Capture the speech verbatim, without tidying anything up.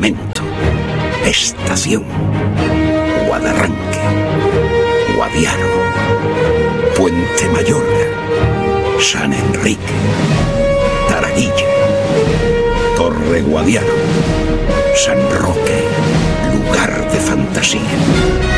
Campamento. Estación. Guadarranque. Guadiaro. Puente Mayorga. San Enrique. Taraguilla. Torre Guadiaro. San Roque. Lugar de fantasía.